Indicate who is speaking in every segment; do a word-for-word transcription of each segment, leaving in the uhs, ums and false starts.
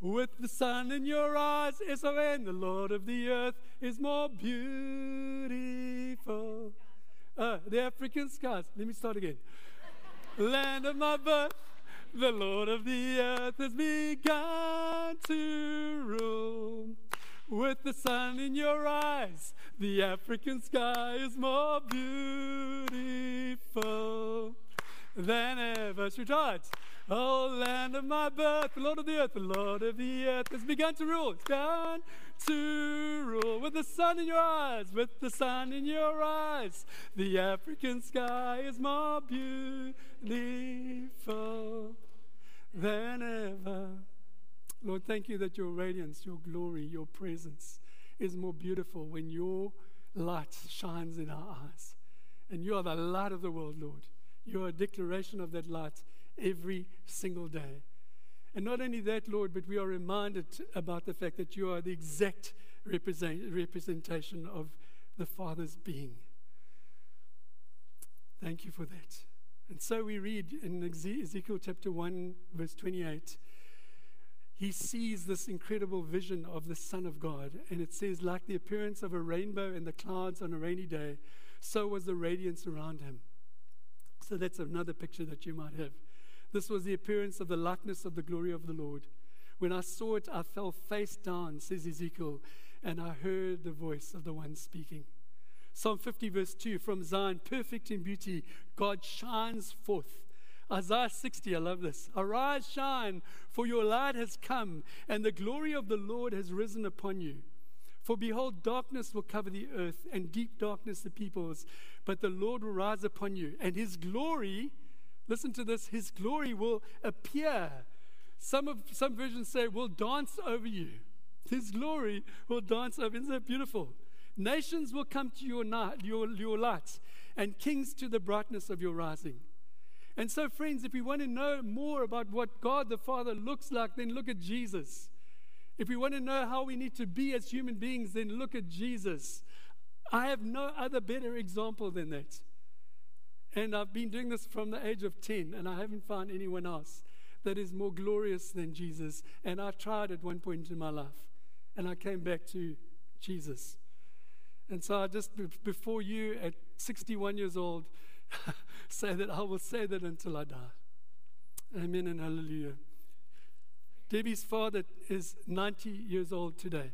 Speaker 1: With the sun in your eyes, S O N, the Lord of the earth is more beautiful. Uh, the African skies. Let me start again. Land of my birth, the Lord of the earth has begun to rule. With the sun in your eyes, the African sky is more beautiful than ever. Should we try it? Oh, land of my birth, the Lord of the earth, the Lord of the earth has begun to rule. It's begun to rule. With the sun in your eyes, with the sun in your eyes, the African sky is more beautiful than ever. Lord, thank you that your radiance, your glory, your presence is more beautiful when your light shines in our eyes. And you are the light of the world, Lord. You are a declaration of that light every single day. And not only that, Lord, but we are reminded about the fact that you are the exact represent, representation of the Father's being. Thank you for that. And so we read in Ezekiel chapter one, verse twenty-eight, he sees this incredible vision of the Son of God. And it says, like the appearance of a rainbow in the clouds on a rainy day, so was the radiance around him. So that's another picture that you might have. This was the appearance of the likeness of the glory of the Lord. When I saw it, I fell face down, says Ezekiel, and I heard the voice of the one speaking. Psalm fifty, verse two, from Zion, perfect in beauty, God shines forth. Isaiah sixty, I love this. Arise, shine, for your light has come, and the glory of the Lord has risen upon you. For behold, darkness will cover the earth, and deep darkness the peoples, but the Lord will rise upon you, and his glory, listen to this, his glory will appear. Some of some versions say will dance over you. His glory will dance over. Isn't that beautiful? Nations will come to your night, your, your light, and kings to the brightness of your rising. And so, friends, if we want to know more about what God the Father looks like, then look at Jesus. If we want to know how we need to be as human beings, then look at Jesus. I have no other better example than that. And I've been doing this from the age of ten, and I haven't found anyone else that is more glorious than Jesus. And I tried at one point in my life, and I came back to Jesus. And so I just, before you at sixty-one years old, say that I will say that until I die. Amen and hallelujah. Debbie's father is ninety years old today.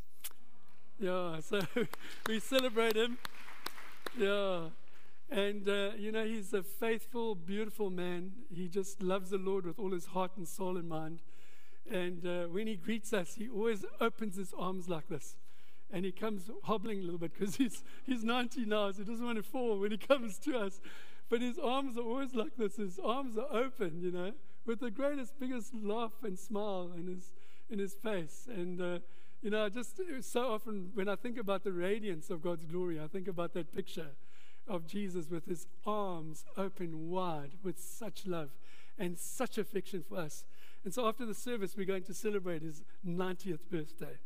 Speaker 1: Yeah, so we celebrate him. Yeah. And, uh, you know, he's a faithful, beautiful man. He just loves the Lord with all his heart and soul and mind. And uh, when he greets us, he always opens his arms like this. And he comes hobbling a little bit because he's, he's ninety now, so he doesn't want to fall when he comes to us. But his arms are always like this. His arms are open, you know, with the greatest, biggest laugh and smile in his, in his face. And, uh, you know, just so often when I think about the radiance of God's glory, I think about that picture of Jesus with his arms open wide with such love and such affection for us. And so after the service, we're going to celebrate his ninetieth birthday.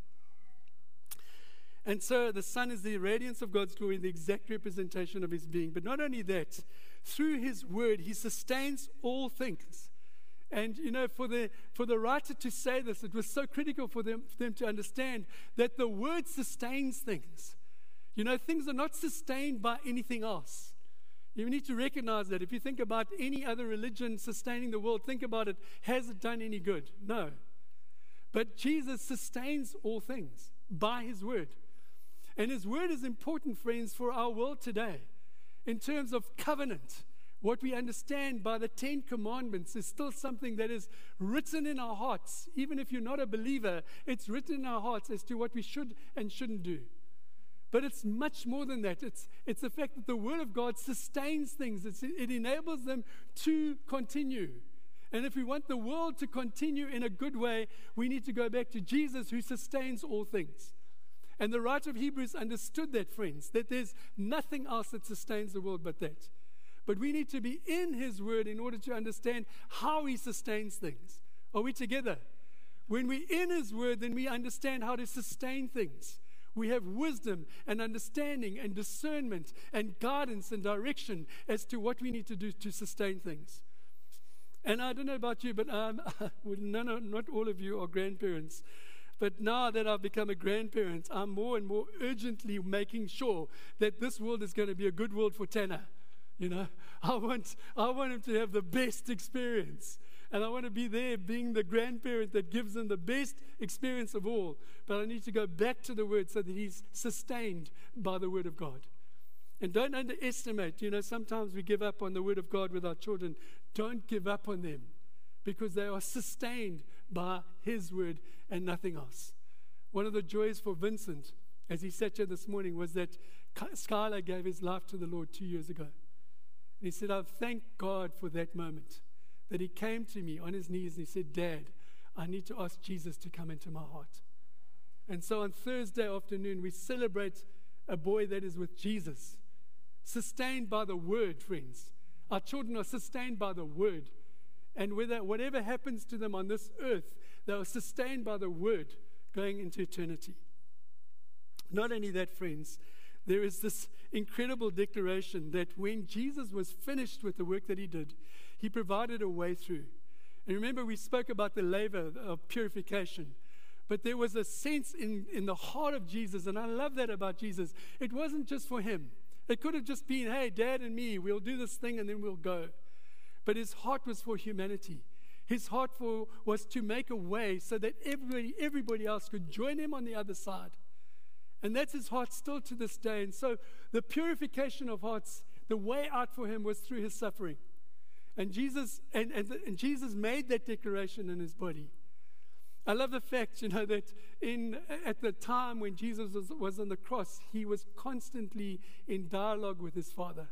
Speaker 1: And so the Son is the radiance of God's glory, the exact representation of his being. But not only that, through his word, he sustains all things. And, you know, for the for the writer to say this, it was so critical for them, for them to understand that the word sustains things. You know, things are not sustained by anything else. You need to recognize that. If you think about any other religion sustaining the world, think about it. Has it done any good? No. But Jesus sustains all things by his word. And his word is important, friends, for our world today. In terms of covenant, what we understand by the Ten Commandments is still something that is written in our hearts. Even if you're not a believer, it's written in our hearts as to what we should and shouldn't do. But it's much more than that. It's, it's the fact that the Word of God sustains things. It's, it enables them to continue. And if we want the world to continue in a good way, we need to go back to Jesus, who sustains all things. And the writer of Hebrews understood that, friends, that there's nothing else that sustains the world but that. But we need to be in his word in order to understand how he sustains things. Are we together? When we're in his word, then we understand how to sustain things. We have wisdom and understanding and discernment and guidance and direction as to what we need to do to sustain things. And I don't know about you, but um, well, no, no, not all of you are grandparents. But now that I've become a grandparent, I'm more and more urgently making sure that this world is going to be a good world for Tanner. You know, I want, I want him to have the best experience. And I want to be there being the grandparent that gives him the best experience of all. But I need to go back to the Word so that he's sustained by the Word of God. And don't underestimate, you know, sometimes we give up on the Word of God with our children. Don't give up on them, because they are sustained by His Word and nothing else. One of the joys for Vincent, as he sat here this morning, was that Skylar gave his life to the Lord two years ago. And he said, I thank God for that moment, that he came to me on his knees and he said, Dad, I need to ask Jesus to come into my heart. And so on Thursday afternoon, we celebrate a boy that is with Jesus, sustained by the Word, friends. Our children are sustained by the Word. And whether, whatever happens to them on this earth, they are sustained by the Word going into eternity. Not only that, friends, there is this incredible declaration that when Jesus was finished with the work that he did, he provided a way through. And remember, we spoke about the laver of purification. But there was a sense in, in the heart of Jesus, and I love that about Jesus. It wasn't just for him. It could have just been, hey, Dad and me, we'll do this thing and then we'll go. But his heart was for humanity. His heart for, was to make a way so that everybody, everybody else could join him on the other side. And that's his heart still to this day. And so the purification of hearts, the way out for him was through his suffering. And Jesus, and, and, and Jesus made that declaration in his body. I love the fact, you know, that in at the time when Jesus was, was on the cross, he was constantly in dialogue with his Father.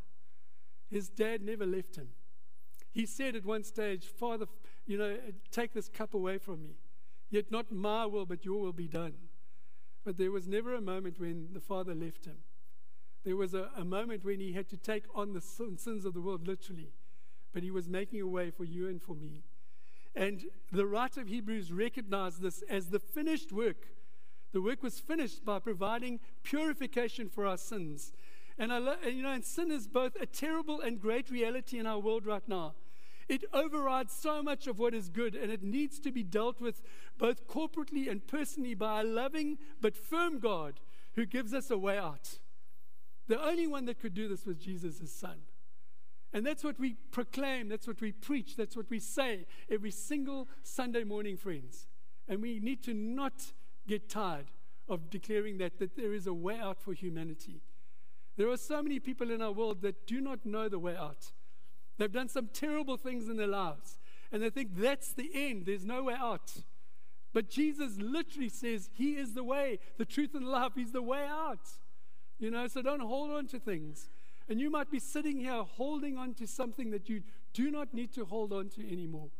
Speaker 1: His dad never left him. He said at one stage, Father, you know, take this cup away from me. Yet not my will, but your will be done. But there was never a moment when the Father left him. There was a, a moment when he had to take on the sins of the world, literally. But he was making a way for you and for me. And the writer of Hebrews recognized this as the finished work. The work was finished by providing purification for our sins. And, I lo- and you know, and sin is both a terrible and great reality in our world right now. It overrides so much of what is good, and it needs to be dealt with both corporately and personally by a loving but firm God who gives us a way out. The only one that could do this was Jesus, his Son. And that's what we proclaim, that's what we preach, that's what we say every single Sunday morning, friends. And we need to not get tired of declaring that, that there is a way out for humanity. There are so many people in our world that do not know the way out. They've done some terrible things in their lives, and they think that's the end, there's no way out. But Jesus literally says he is the way, the truth, and the life. He's the way out. You know, so don't hold on to things. And you might be sitting here holding on to something that you do not need to hold on to anymore.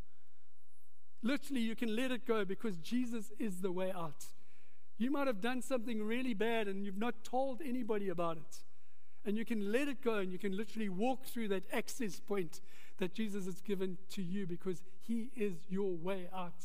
Speaker 1: Literally, you can let it go because Jesus is the way out. You might have done something really bad and you've not told anybody about it. And you can let it go and you can literally walk through that access point that Jesus has given to you because he is your way out.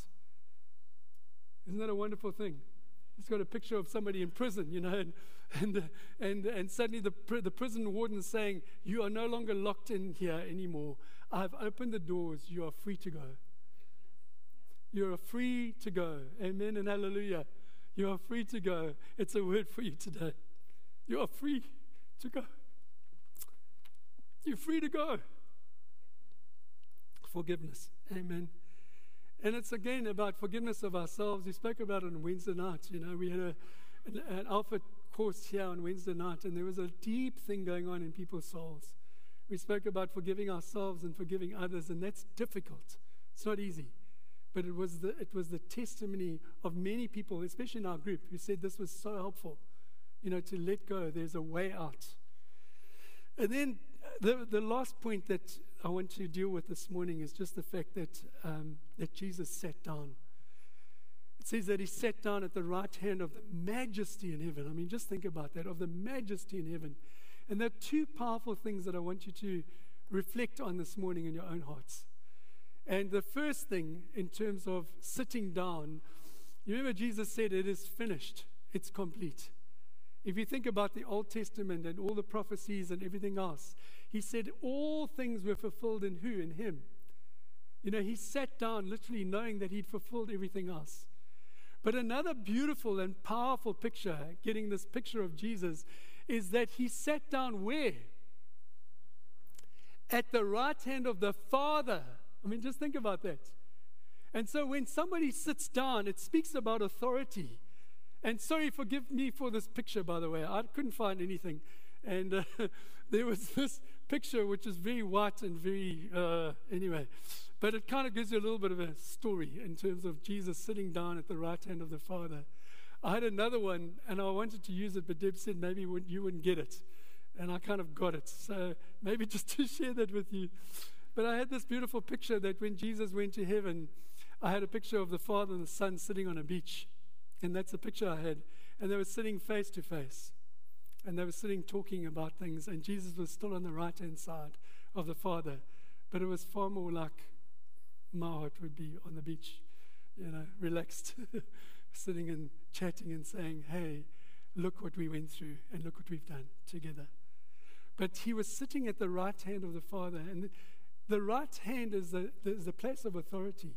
Speaker 1: Isn't that a wonderful thing? It's got a picture of somebody in prison, you know, and and and, and suddenly the the prison warden is saying, you are no longer locked in here anymore. I've opened the doors. You are free to go. You are free to go. Amen and hallelujah. You are free to go. It's a word for you today. You are free to go. You're free to go. Forgiveness. Amen. And it's again about forgiveness of ourselves. We spoke about it on Wednesday night. You know, we had a, an, an Alpha course here on Wednesday night, and there was a deep thing going on in people's souls. We spoke about forgiving ourselves and forgiving others, and that's difficult. It's not easy. But it was the, it was the testimony of many people, especially in our group, who said this was so helpful, you know, to let go. There's a way out. And then the, the last point that I want to deal with this morning is just the fact that um, that Jesus sat down. It says that he sat down at the right hand of the majesty in heaven. I mean, just think about that, of the majesty in heaven. And there are two powerful things that I want you to reflect on this morning in your own hearts. And the first thing, in terms of sitting down, you remember Jesus said, it is finished, it's complete. If you think about the Old Testament and all the prophecies and everything else, he said all things were fulfilled in who? In him. You know, he sat down literally knowing that he'd fulfilled everything else. But another beautiful and powerful picture, getting this picture of Jesus, is that he sat down where? At the right hand of the Father. I mean, just think about that. And so when somebody sits down, it speaks about authority. And sorry, forgive me for this picture, by the way. I couldn't find anything. And uh, there was this picture which is very white and very, uh, anyway. But it kind of gives you a little bit of a story in terms of Jesus sitting down at the right hand of the Father. I had another one, and I wanted to use it, but Deb said maybe you wouldn't get it. And I kind of got it. So maybe just to share that with you. But I had this beautiful picture that when Jesus went to heaven, I had a picture of the Father and the Son sitting on a beach. And that's the picture I had. And they were sitting face to face. And they were sitting talking about things. And Jesus was still on the right-hand side of the Father. But it was far more like my heart would be on the beach, you know, relaxed, sitting and chatting and saying, hey, look what we went through and look what we've done together. But he was sitting at the right hand of the Father. And the, the right hand is the, the, is the place of authority.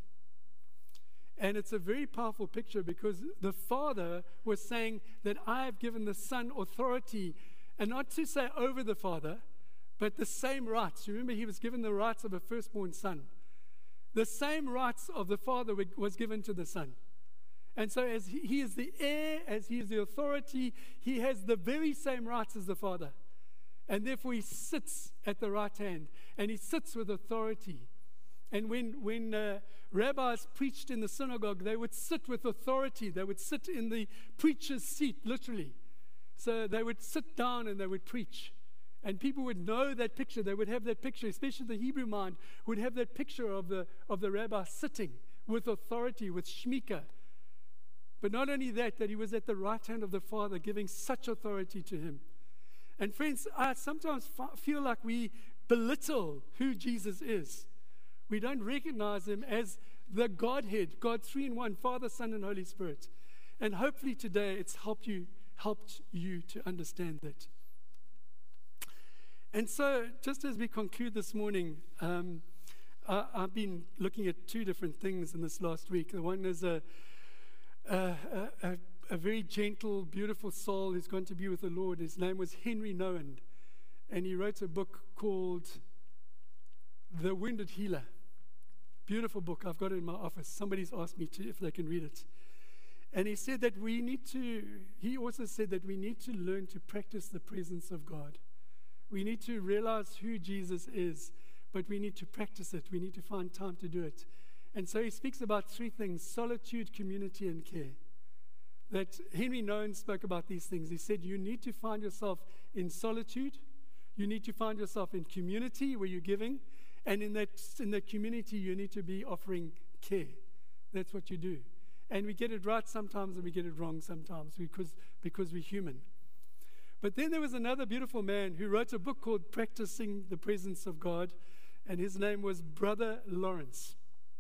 Speaker 1: And it's a very powerful picture because the Father was saying that I have given the Son authority, and not to say over the Father, but the same rights. Remember, he was given the rights of a firstborn son. The same rights of the Father was given to the Son. And so as he, he is the heir, as he is the authority, he has the very same rights as the Father. And therefore he sits at the right hand, and he sits with authority. And when, when uh, rabbis preached in the synagogue, they would sit with authority. They would sit in the preacher's seat, literally. So they would sit down and they would preach. And people would know that picture. They would have that picture, especially the Hebrew mind, would have that picture of the, of the rabbi sitting with authority, with shmika. But not only that, that he was at the right hand of the Father, giving such authority to him. And friends, I sometimes f- feel like we belittle who Jesus is. We don't recognize him as the Godhead, God three in one, Father, Son, and Holy Spirit. And hopefully today it's helped you, helped you to understand that. And so, just as we conclude this morning, um, I, I've been looking at two different things in this last week. The one is a, a, a, a very gentle, beautiful soul who's going to be with the Lord. His name was Henry Nouwen, and he wrote a book called The Wounded Healer. Beautiful book. I've got it in my office. Somebody's asked me to if they can read it. And he said that we need to, he also said that we need to learn to practice the presence of God. We need to realize who Jesus is, but we need to practice it. We need to find time to do it. And so he speaks about three things: solitude, community, and care. That Henry Nouwen spoke about these things. He said you need to find yourself in solitude. You need to find yourself in community where you're giving. And in that, in that community, you need to be offering care. That's what you do. And we get it right sometimes and we get it wrong sometimes because, because we're human. But then there was another beautiful man who wrote a book called Practicing the Presence of God, and his name was Brother Lawrence.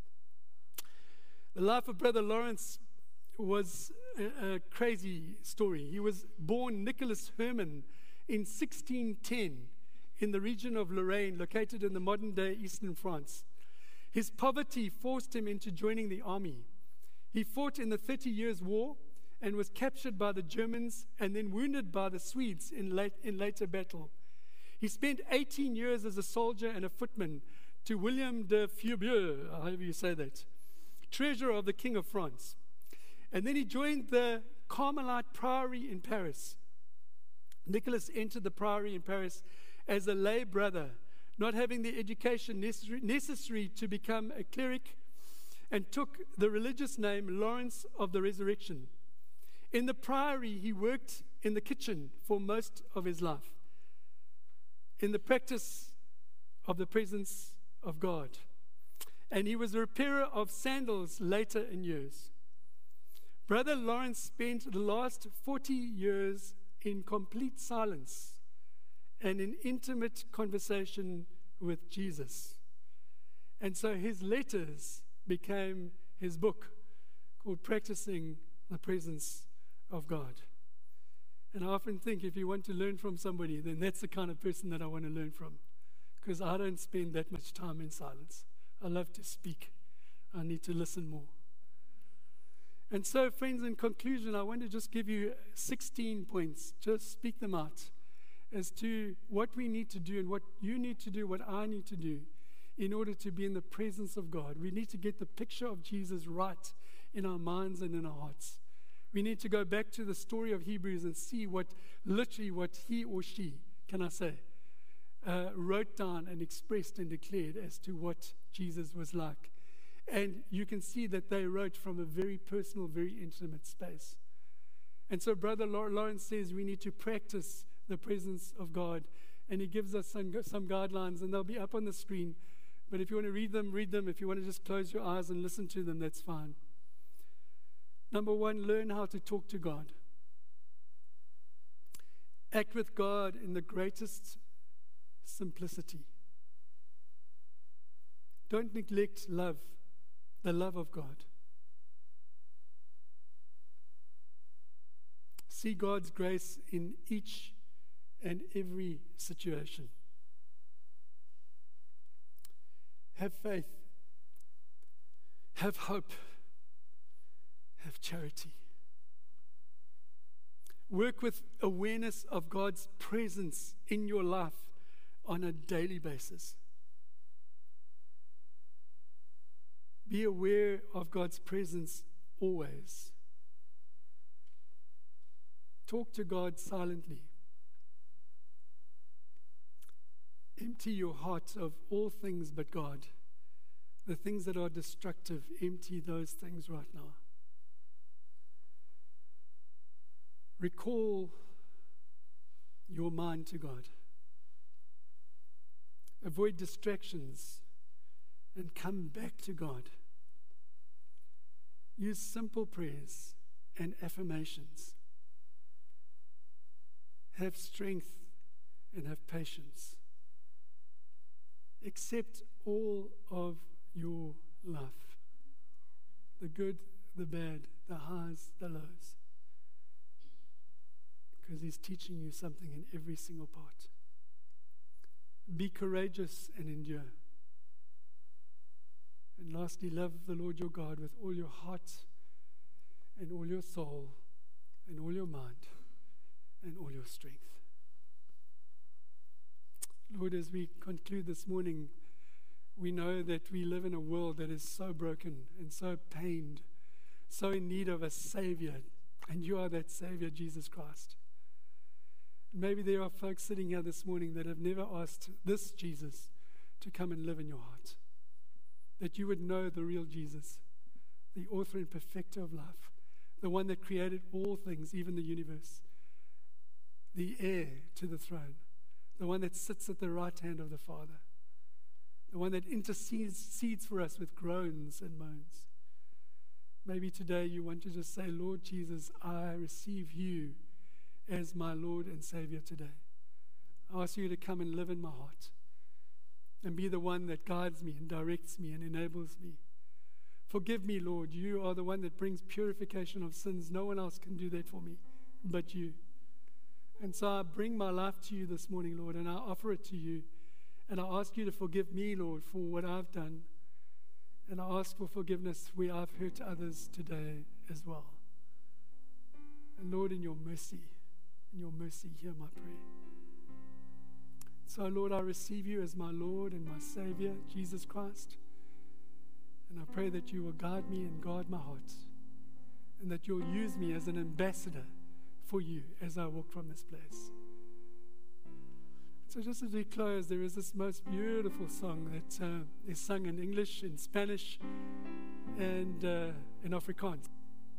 Speaker 1: The life of Brother Lawrence was a, a crazy story. He was born Nicholas Herman in sixteen ten in the region of Lorraine, located in the modern-day eastern France. His poverty forced him into joining the army. He fought in the Thirty Years' War and was captured by the Germans and then wounded by the Swedes in, late, in later battle. He spent eighteen years as a soldier and a footman to William de Furbieux, however you say that, treasurer of the King of France. And then he joined the Carmelite Priory in Paris. Nicholas entered the Priory in Paris as a lay brother, not having the education necessary, necessary to become a cleric, and took the religious name Lawrence of the Resurrection. In the priory, he worked in the kitchen for most of his life, in the practice of the presence of God. And he was a repairer of sandals later in years. Brother Lawrence spent the last forty years in complete silence and in intimate conversation with Jesus. And so his letters became his book called Practicing the Presence of God. And I often think if you want to learn from somebody, then that's the kind of person that I want to learn from, because I don't spend that much time in silence. I love to speak. I need to listen more. And so, friends, in conclusion, I want to just give you sixteen points. Just speak them out as to what we need to do and what you need to do, what I need to do in order to be in the presence of God. We need to get the picture of Jesus right in our minds and in our hearts. We need to go back to the story of Hebrews and see what, literally what he or she, can I say, uh, wrote down and expressed and declared as to what Jesus was like. And you can see that they wrote from a very personal, very intimate space. And so Brother Lawrence says we need to practice the presence of God. And he gives us some, some guidelines, and they'll be up on the screen. But if you want to read them, read them. If you want to just close your eyes and listen to them, that's fine. Number one, learn how to talk to God. Act with God in the greatest simplicity. Don't neglect love, the love of God. See God's grace in each and every situation. Have faith. Have hope. Have charity. Work with awareness of God's presence in your life on a daily basis. Be aware of God's presence always. Talk to God silently. Empty your heart of all things but God. The things that are destructive, empty those things right now. Recall your mind to God. Avoid distractions and come back to God. Use simple prayers and affirmations. Have strength and have patience. Accept all of your life, the good, the bad, the highs, the lows, because he's teaching you something in every single part. Be courageous and endure. And lastly, love the Lord your God with all your heart and all your soul and all your mind and all your strength. Lord, as we conclude this morning, we know that we live in a world that is so broken and so pained, so in need of a Savior, and you are that Savior, Jesus Christ. And maybe there are folks sitting here this morning that have never asked this Jesus to come and live in your heart, that you would know the real Jesus, the author and perfecter of life, the one that created all things, even the universe, the heir to the throne, the one that sits at the right hand of the Father, the one that intercedes for us with groans and moans. Maybe today you want to just say, Lord Jesus, I receive you as my Lord and Savior today. I ask you to come and live in my heart and be the one that guides me and directs me and enables me. Forgive me, Lord. You are the one that brings purification of sins. No one else can do that for me but you. And so I bring my life to you this morning, Lord, and I offer it to you. And I ask you to forgive me, Lord, for what I've done. And I ask for forgiveness where I've hurt others today as well. And Lord, in your mercy, in your mercy, hear my prayer. So, Lord, I receive you as my Lord and my Savior, Jesus Christ. And I pray that you will guide me and guard my heart, and that you'll use me as an ambassador for you as I walk from this place. So just as we close, there is this most beautiful song that uh, is sung in English, in Spanish, and uh, in Afrikaans.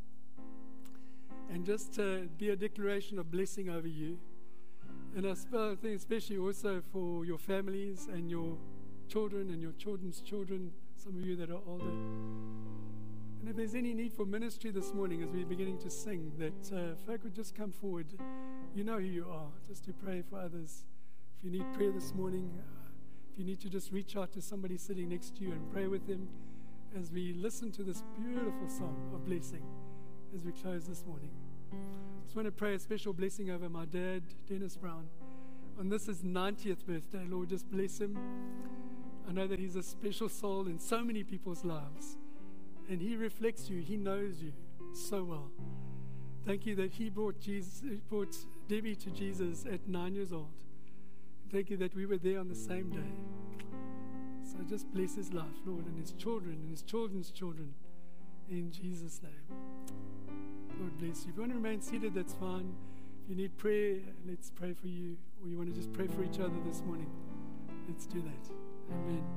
Speaker 1: And just uh, be a declaration of blessing over you. And I think especially also for your families and your children and your children's children, some of you that are older. And if there's any need for ministry this morning as we're beginning to sing, that uh, folk would just come forward. You know who you are, just to pray for others. If you need prayer this morning, uh, if you need to just reach out to somebody sitting next to you and pray with them as we listen to this beautiful song of blessing as we close this morning. I just want to pray a special blessing over my dad, Dennis Brown. On this his ninetieth birthday, Lord, just bless him. I know that he's a special soul in so many people's lives. And he reflects you. He knows you so well. Thank you that he brought Jesus, brought Debbie to Jesus at nine years old. Thank you that we were there on the same day. So just bless his life, Lord, and his children and his children's children. In Jesus' name. Lord bless you. If you want to remain seated, that's fine. If you need prayer, let's pray for you. Or you want to just pray for each other this morning, let's do that. Amen.